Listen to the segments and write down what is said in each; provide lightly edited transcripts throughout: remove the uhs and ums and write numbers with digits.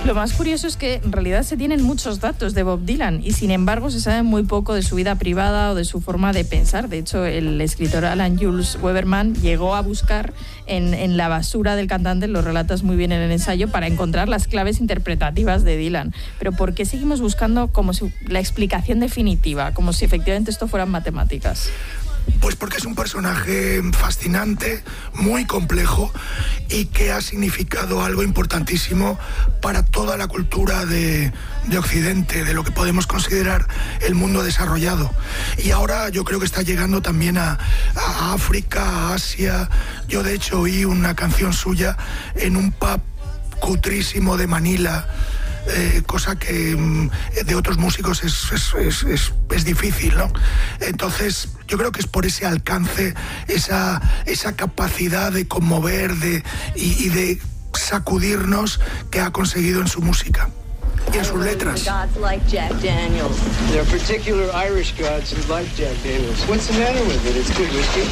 Lo más curioso es que en realidad se tienen muchos datos de Bob Dylan y sin embargo se sabe muy poco de su vida privada o de su forma de pensar. De hecho, el escritor Alan Jules Weberman llegó a buscar en la basura del cantante, lo relatas muy bien en el ensayo, para encontrar las claves interpretativas de Dylan. Pero ¿por qué seguimos buscando como si la explicación definitiva, como si efectivamente esto fueran matemáticas? Pues porque es un personaje fascinante, muy complejo y que ha significado algo importantísimo para toda la cultura de Occidente, de lo que podemos considerar el mundo desarrollado. Y ahora yo creo que está llegando también a África, a Asia. Yo de hecho oí una canción suya en un pub cutrísimo de Manila. Cosa que de otros músicos es difícil, ¿no? Entonces yo creo que es por ese alcance, esa capacidad de conmover y de sacudirnos que ha conseguido en su música y en sus letras. Gods like Jack Daniels. There are particular Irish gods who like Jack Daniels. What's the matter with it? It's good whiskey.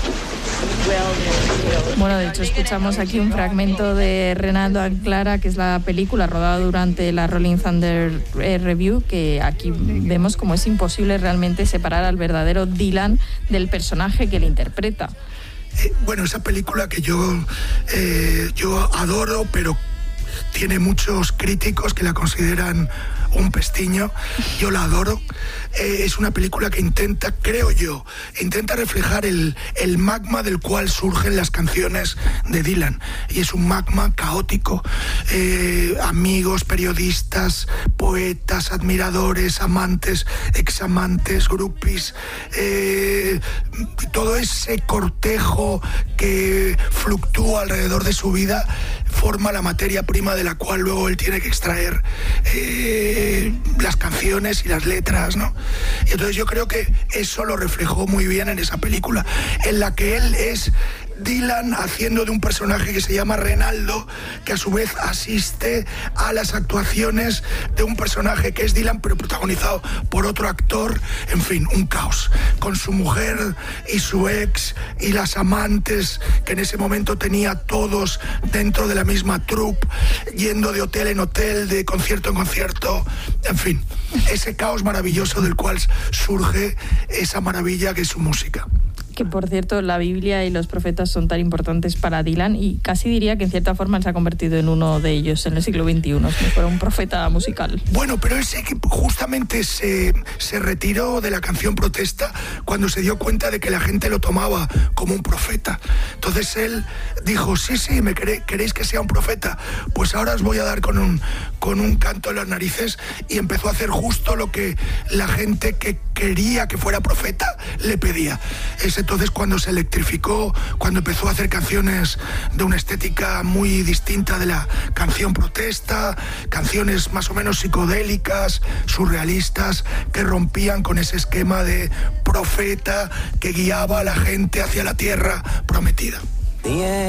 Bueno, de hecho escuchamos aquí un fragmento de Renaldo and Clara, que es la película rodada durante la Rolling Thunder Review, que aquí vemos como es imposible realmente separar al verdadero Dylan del personaje que le interpreta. Bueno, esa película que yo adoro, pero tiene muchos críticos que la consideran un pestiño. Yo la adoro. Es una película que intenta reflejar el magma del cual surgen las canciones de Dylan. Y es un magma caótico. Amigos, periodistas, poetas, admiradores, amantes, examantes, groupies. Todo ese cortejo que fluctúa alrededor de su vida forma la materia prima de la cual luego él tiene que extraer las canciones y las letras, ¿no? Y entonces yo creo que eso lo reflejó muy bien en esa película, en la que él es Dylan haciendo de un personaje que se llama Renaldo, que a su vez asiste a las actuaciones de un personaje que es Dylan, pero protagonizado por otro actor. En fin, un caos, con su mujer y su ex y las amantes que en ese momento tenía todos dentro de la misma troupe, yendo de hotel en hotel, de concierto en concierto. En fin, ese caos maravilloso del cual surge esa maravilla que es su música. Que por cierto, la Biblia y los profetas son tan importantes para Dylan y casi diría que en cierta forma él se ha convertido en uno de ellos en el siglo XXI, como si fuera un profeta musical. Bueno, pero él justamente se retiró de la canción protesta cuando se dio cuenta de que la gente lo tomaba como un profeta. Entonces él dijo, sí, ¿queréis que sea un profeta? Pues ahora os voy a dar con un canto en las narices, y empezó a hacer justo lo que la gente que quería que fuera profeta le pedía. Es entonces cuando se electrificó, cuando empezó a hacer canciones de una estética muy distinta de la canción protesta, canciones más o menos psicodélicas, surrealistas, que rompían con ese esquema de profeta que guiaba a la gente hacia la tierra prometida.